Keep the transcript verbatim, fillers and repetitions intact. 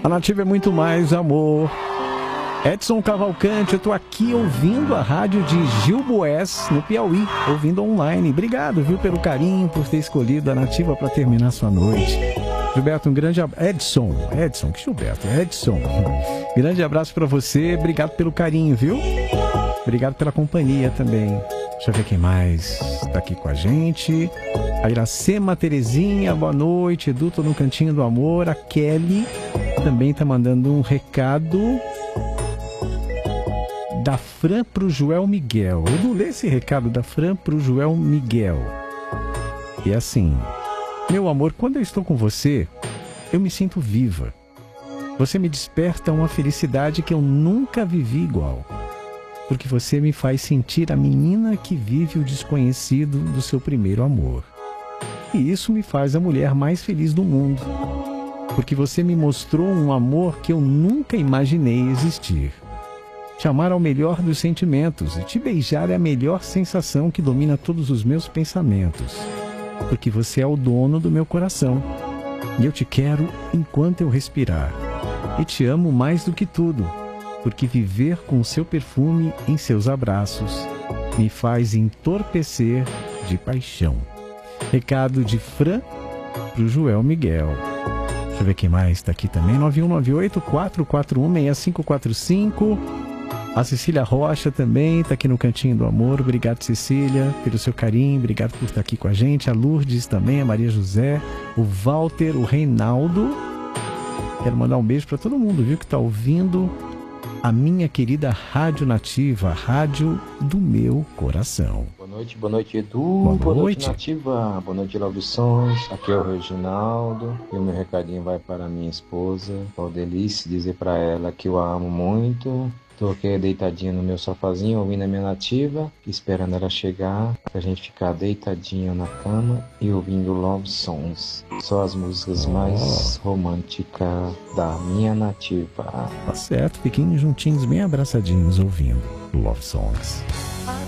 A Nativa é muito mais amor. Edson Cavalcante, eu tô aqui ouvindo a rádio de Gil Boés, no Piauí, ouvindo online. Obrigado, viu, pelo carinho, por ter escolhido a Nativa para terminar sua noite. Gilberto, um grande abraço. Edson, Edson, que Gilberto? Edson. Grande abraço para você, obrigado pelo carinho, viu? Obrigado pela companhia também. Deixa eu ver quem mais tá aqui com a gente. A Iracema Terezinha, boa noite. Edu, tô no Cantinho do Amor. A Kelly também tá mandando um recado da Fran pro Joel Miguel. Eu não lê esse recado da Fran pro Joel Miguel. E assim, meu amor, quando eu estou com você, eu me sinto viva. Você me desperta uma felicidade que eu nunca vivi igual. Porque você me faz sentir a menina que vive o desconhecido do seu primeiro amor. E isso me faz a mulher mais feliz do mundo. Porque você me mostrou um amor que eu nunca imaginei existir. Te amar é o melhor dos sentimentos, e te beijar é a melhor sensação que domina todos os meus pensamentos. Porque você é o dono do meu coração. E eu te quero enquanto eu respirar. E te amo mais do que tudo. Porque viver com o seu perfume em seus abraços me faz entorpecer de paixão. Recado de Fran pro Joel Miguel. Deixa eu ver quem mais está aqui também. nove um nove oito, quatro quatro um, seis cinco quatro cinco. A Cecília Rocha também está aqui no Cantinho do Amor. Obrigado, Cecília, pelo seu carinho. Obrigado por estar aqui com a gente. A Lourdes também, a Maria José, o Walter, o Reinaldo. Quero mandar um beijo para todo mundo, viu, que está ouvindo a minha querida Rádio Nativa, a rádio do meu coração. Boa noite, boa noite, Edu. Boa, boa noite. noite, Nativa. Boa noite, Love Sons. Aqui é o Reginaldo. E o meu recadinho vai para minha esposa, Valdelice, dizer para ela que eu a amo muito. Tô aqui deitadinho no meu sofazinho, ouvindo a minha Nativa, esperando ela chegar, pra gente ficar deitadinho na cama e ouvindo Love Songs. Só as músicas mais românticas da minha Nativa. Tá certo, fiquem juntinhos, bem abraçadinhos, ouvindo Love Songs.